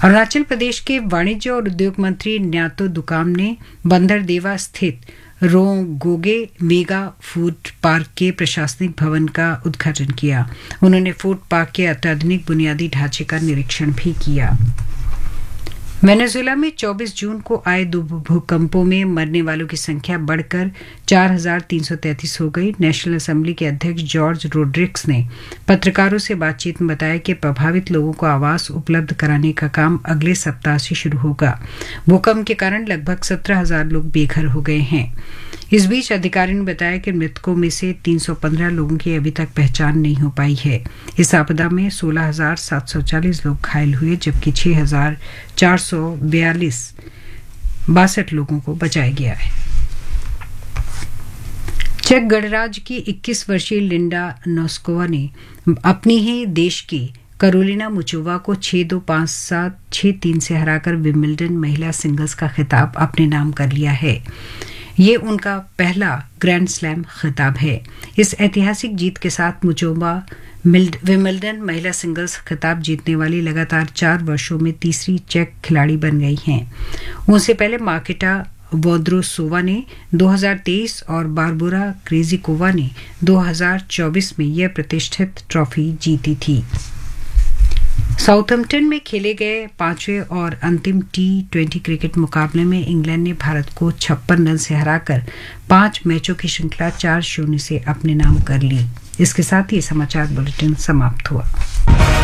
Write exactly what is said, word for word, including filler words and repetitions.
अरुणाचल प्रदेश के वाणिज्य और उद्योग मंत्री न्यातो दुकाम ने बंदरदेवा स्थित रोंगोगे मेगा फूड पार्क के प्रशासनिक भवन का उद्घाटन किया। उन्होंने फूड पार्क के अत्याधुनिक बुनियादी ढांचे का निरीक्षण भी किया। वेनेजुएला में चौबीस जून को आए दो भूकंपों में मरने वालों की संख्या बढ़कर चार हजार तीन सौ तैंतीस हो गई। नेशनल असेंबली के अध्यक्ष जॉर्ज रोड्रिक्स ने पत्रकारों से बातचीत में बताया कि प्रभावित लोगों को आवास उपलब्ध कराने का काम अगले सप्ताह से शुरू होगा। भूकंप के कारण लगभग सत्रह हजार लोग बेघर हो गए हैं। इस बीच अधिकारियों ने बताया कि मृतकों में से तीन सौ पंद्रह लोगों की अभी तक पहचान नहीं हो पाई है। इस आपदा में सोलह हजार सात सौ चालीस लोग घायल हुए, जबकि छह हजार चार सौ बयालीस बासठ लोगों को बचाया गया है। चेक गणराज्य की इक्कीस वर्षीय लिंडा नोस्कोवा ने अपनी ही देश की करोलिना मुचोवा को छह दो पांच सात छह तीन से हराकर विंबलडन महिला सिंगल्स का खिताब अपने नाम कर लिया है। ये उनका पहला ग्रैंड स्लैम खिताब है। इस ऐतिहासिक जीत के साथ मुचोवा विंबलडन महिला सिंगल्स खिताब जीतने वाली लगातार चार वर्षों में तीसरी चेक खिलाड़ी बन गई हैं। उनसे पहले मार्केटा वोद्रोसोवा ने दो हज़ार तेईस और बारबोरा क्रेजिकोवा ने दो हज़ार चौबीस में यह प्रतिष्ठित ट्रॉफी जीती थी। साउथम्पटन में खेले गए पांचवें और अंतिम टी ट्वेंटी क्रिकेट मुकाबले में इंग्लैंड ने भारत को छप्पन रन से हराकर पांच मैचों की श्रृंखला चार शून्य से अपने नाम कर ली। इसके साथ ही समाचार बुलेटिन समाप्त हुआ।